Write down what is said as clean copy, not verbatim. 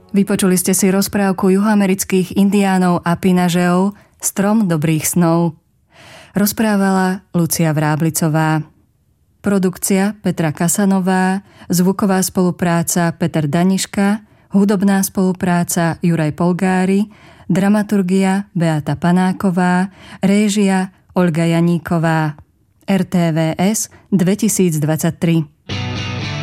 Vypočuli ste si rozprávku juhoamerických indiánov Apinažeov Strom dobrých snov. Rozprávala Lucia Vráblicová. Produkcia Petra Kasanová, zvuková spolupráca Peter Daniška, hudobná spolupráca Juraj Polgári, dramaturgia Beata Panáková, réžia Olga Janíková. RTVS 2023.